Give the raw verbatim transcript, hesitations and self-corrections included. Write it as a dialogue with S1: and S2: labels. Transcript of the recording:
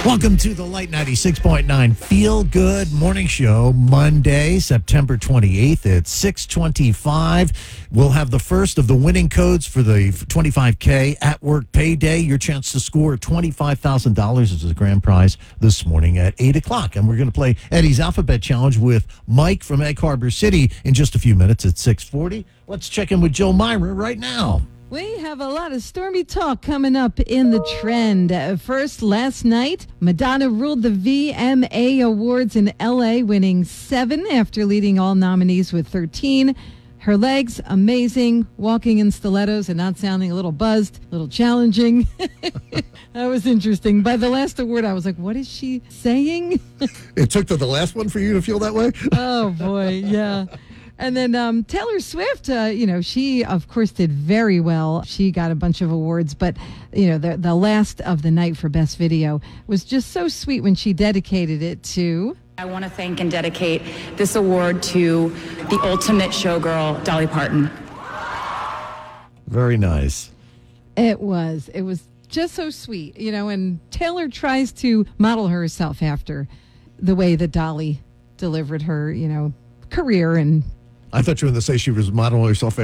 S1: Welcome to the Light ninety-six point nine Feel Good Morning Show, Monday, September twenty-eighth at six twenty-five. We'll have the first of the winning codes for the twenty-five K at work payday. Your chance to score twenty-five thousand dollars as a grand prize this morning at eight o'clock. And we're going to play Eddie's Alphabet Challenge with Mike from Egg Harbor City in just a few minutes at six forty. Let's check in with Joe Myra right now.
S2: We have a lot of stormy talk coming up in the trend. Uh, First, last night, Madonna ruled the V M A Awards in L A, winning seven after leading all nominees with thirteen. Her legs, amazing, walking in stilettos and not sounding a little buzzed, a little challenging. That was interesting. By the last award, I was like, what is she saying?
S1: It took to the last one for you to feel that way?
S2: Oh, boy, yeah. And then um, Taylor Swift, uh, you know, she, of course, did very well. She got a bunch of awards, but, you know, the, the last of the night for Best Video was just so sweet when she dedicated it to...
S3: I want to thank and dedicate this award to the ultimate showgirl, Dolly Parton.
S1: Very nice.
S2: It was. It was just so sweet, you know, and Taylor tries to model herself after the way that Dolly delivered her, you know, career and...
S1: I thought you were going to say she was modeling herself